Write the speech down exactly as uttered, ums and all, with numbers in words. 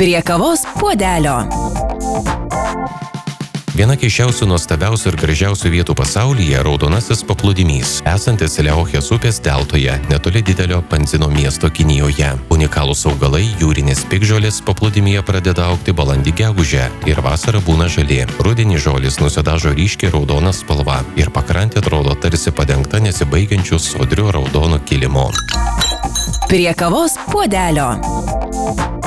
Prie kavos puodelio. Viena keisčiausių, nuostabiausių ir gražiausių vietų pasaulyje – Raudonasis paplūdimys, esantis Liauchės upės deltoje, netoli didelio Panzino miesto Kinijoje. Unikalūs augalai, jūrinės piktžolės paplūdimyje pradeda augti balandį gegužę ir vasarą būna žali. Rudenį žolės nusidažo ryškiai raudona spalva ir pakrantė atrodo tarsi padengta nesibaigiančiu sodriu raudonu kilimu. Prie kavos puodelio.